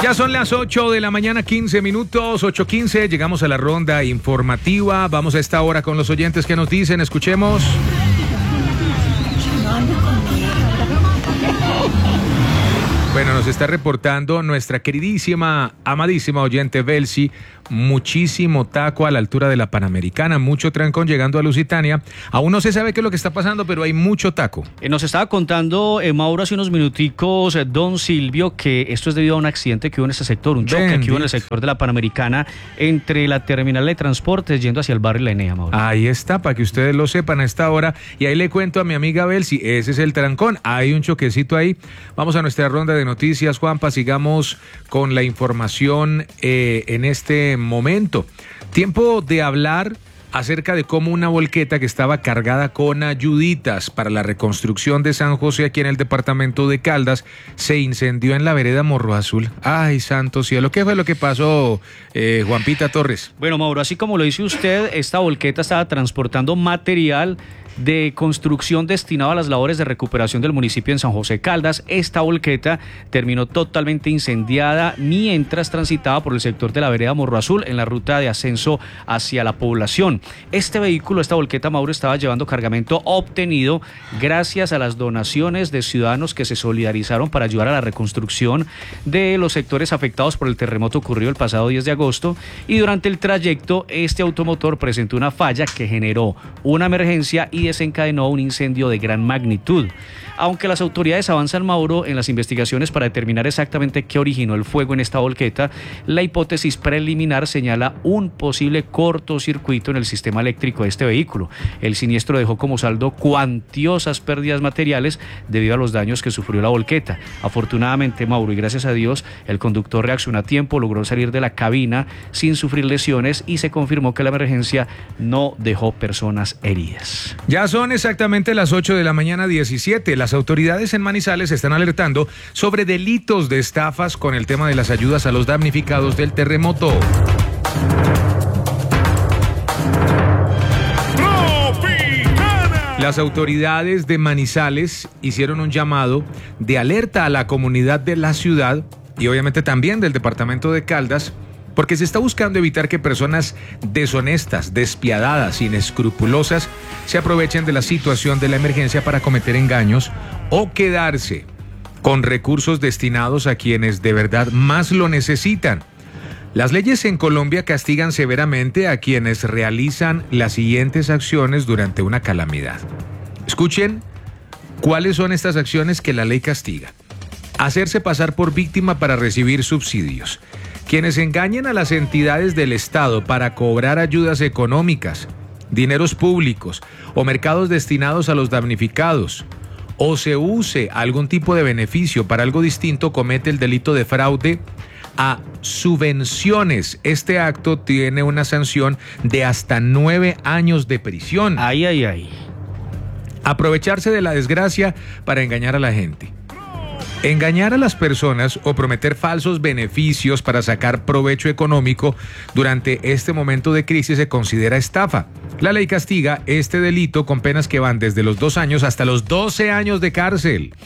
Ya son las 8 de la mañana, 15 minutos, 8:15. Llegamos a la ronda informativa. Vamos a esta hora con los oyentes que nos dicen. Escuchemos. Bueno, nos está reportando nuestra queridísima, amadísima oyente Belsi, muchísimo taco a la altura de la Panamericana, mucho trancón llegando a Lusitania. Aún no se sabe qué es lo que está pasando, pero hay mucho taco. Nos estaba contando, Mauro, hace unos minuticos, don Silvio, que esto es debido a un accidente que hubo en este sector, un choque que hubo en el sector de la Panamericana entre la terminal de transportes yendo hacia el barrio La Enea, Mauro. Ahí está, para que ustedes lo sepan a esta hora. Y ahí le cuento a mi amiga Belsi, ese es el trancón, hay un choquecito ahí. Vamos a nuestra ronda de noticias, Juanpa, sigamos con la información en este momento. Tiempo de hablar acerca de cómo una volqueta que estaba cargada con ayuditas para la reconstrucción de San José aquí en el departamento de Caldas se incendió en la vereda Morro Azul. Ay, santo cielo, ¿qué fue lo que pasó, Juanpita Torres? Bueno, Mauro, así como lo dice usted, esta volqueta estaba transportando material de construcción destinado a las labores de recuperación del municipio en San José Caldas. Esta volqueta terminó totalmente incendiada mientras transitaba por el sector de la vereda Morro Azul en la ruta de ascenso hacia la población. Este vehículo, esta volqueta, Mauro, estaba llevando cargamento obtenido gracias a las donaciones de ciudadanos que se solidarizaron para ayudar a la reconstrucción de los sectores afectados por el terremoto ocurrido el pasado 10 de agosto, y durante el trayecto este automotor presentó una falla que generó una emergencia y desencadenó un incendio de gran magnitud. Aunque las autoridades avanzan, Mauro, en las investigaciones para determinar exactamente qué originó el fuego en esta volqueta, la hipótesis preliminar señala un posible cortocircuito en el sistema eléctrico de este vehículo. El siniestro dejó como saldo cuantiosas pérdidas materiales debido a los daños que sufrió la volqueta. Afortunadamente, Mauro, y gracias a Dios, el conductor reaccionó a tiempo, logró salir de la cabina sin sufrir lesiones y se confirmó que la emergencia no dejó personas heridas. Ya son exactamente las 8 de la mañana 17. Las autoridades en Manizales están alertando sobre delitos de estafas con el tema de las ayudas a los damnificados del terremoto. Las autoridades de Manizales hicieron un llamado de alerta a la comunidad de la ciudad y obviamente también del departamento de Caldas, porque se está buscando evitar que personas deshonestas, despiadadas, inescrupulosas se aprovechen de la situación de la emergencia para cometer engaños o quedarse con recursos destinados a quienes de verdad más lo necesitan. Las leyes en Colombia castigan severamente a quienes realizan las siguientes acciones durante una calamidad. Escuchen cuáles son estas acciones que la ley castiga. Hacerse pasar por víctima para recibir subsidios. Quienes engañen a las entidades del Estado para cobrar ayudas económicas, dineros públicos o mercados destinados a los damnificados, o se use algún tipo de beneficio para algo distinto, comete el delito de fraude a subvenciones. Este acto tiene una sanción de hasta 9 años de prisión. Ay. Aprovecharse de la desgracia para engañar a la gente. Engañar a las personas o prometer falsos beneficios para sacar provecho económico durante este momento de crisis se considera estafa. La ley castiga este delito con penas que van desde los 2 años hasta los 12 años de cárcel.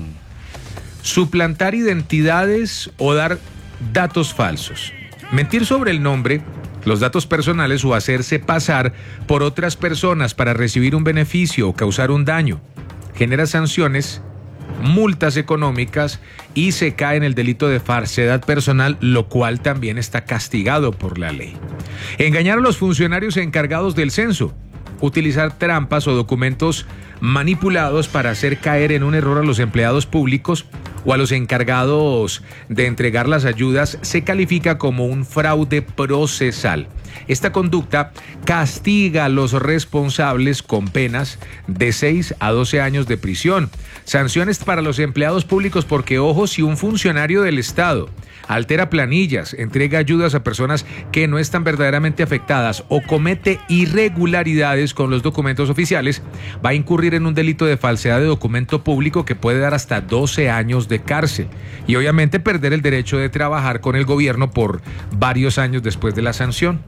Suplantar identidades o dar datos falsos. Mentir sobre el nombre, los datos personales o hacerse pasar por otras personas para recibir un beneficio o causar un daño. Genera sanciones, multas económicas y se cae en el delito de falsedad personal, lo cual también está castigado por la ley. Engañar a los funcionarios encargados del censo. Utilizar trampas o documentos manipulados para hacer caer en un error a los empleados públicos o a los encargados de entregar las ayudas se califica como un fraude procesal. Esta conducta castiga a los responsables con penas de 6 a 12 años de prisión. Sanciones para los empleados públicos porque, ojo, si un funcionario del Estado altera planillas, entrega ayudas a personas que no están verdaderamente afectadas o comete irregularidades con los documentos oficiales, va a incurrir en un delito de falsedad de documento público que puede dar hasta 12 años de cárcel y obviamente perder el derecho de trabajar con el gobierno por varios años después de la sanción.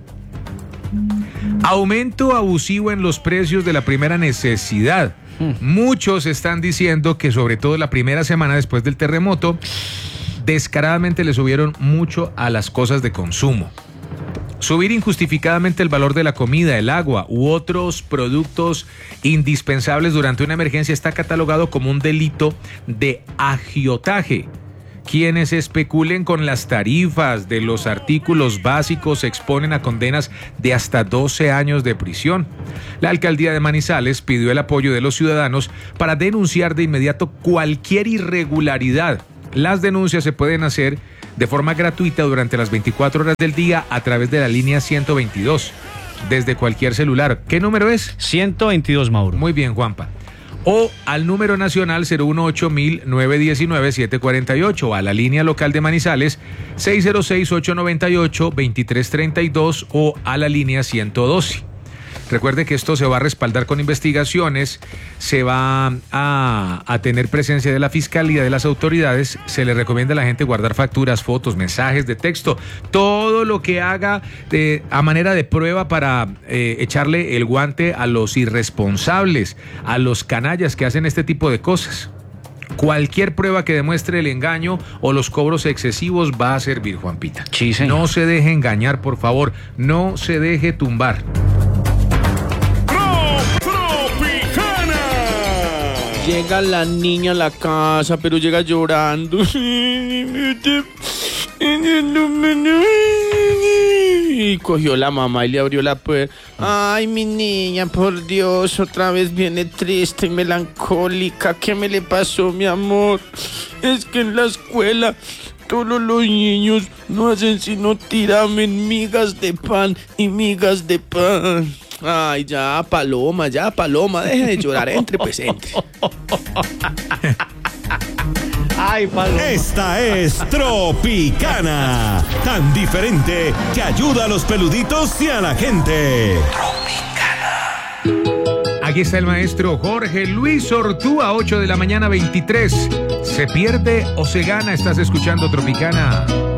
Aumento abusivo en los precios de la primera necesidad. Muchos están diciendo que sobre todo la primera semana después del terremoto descaradamente le subieron mucho a las cosas de consumo. Subir injustificadamente el valor de la comida, el agua u otros productos indispensables durante una emergencia está catalogado como un delito de agiotaje. Quienes especulen con las tarifas de los artículos básicos se exponen a condenas de hasta 12 años de prisión. La alcaldía de Manizales pidió el apoyo de los ciudadanos para denunciar de inmediato cualquier irregularidad. Las denuncias se pueden hacer de forma gratuita durante las 24 horas del día a través de la línea 122, desde cualquier celular. ¿Qué número es? 122, Mauro. Muy bien, Juanpa. O al número nacional 018-919-748, o a la línea local de Manizales 606-898-2332 o a la línea 112. Recuerde que esto se va a respaldar con investigaciones, se va a tener presencia de la Fiscalía, de las autoridades. Se le recomienda a la gente guardar facturas, fotos, mensajes de texto, todo lo que haga a manera de prueba para echarle el guante a los irresponsables, a los canallas que hacen este tipo de cosas. Cualquier prueba que demuestre el engaño o los cobros excesivos va a servir, Juanpita. Sí, señor. No se deje engañar, por favor, no se deje tumbar. Llega la niña a la casa, pero llega llorando. Y cogió la mamá y le abrió la puerta. Ay, mi niña, por Dios, otra vez viene triste y melancólica. ¿Qué me le pasó, mi amor? Es que en la escuela todos los niños no hacen sino tirarme migas de pan y migas de pan. Ay, ya, Paloma, deje de llorar, entre. Ay, Paloma. Esta es Tropicana, tan diferente que ayuda a los peluditos y a la gente. Aquí está el maestro Jorge Luis Ortúa, 8 de la mañana 23. ¿Se pierde o se gana? Estás escuchando Tropicana.